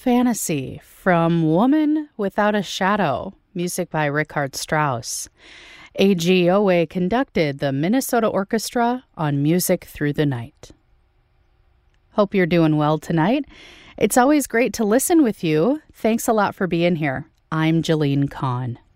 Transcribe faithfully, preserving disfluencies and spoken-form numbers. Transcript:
Fantasy from Woman Without a Shadow, music by Richard Strauss. A G Owe conducted the Minnesota Orchestra on Music Through the Night. Hope you're doing well tonight. It's always great to listen with you. Thanks a lot for being here. I'm Jalene Kahn.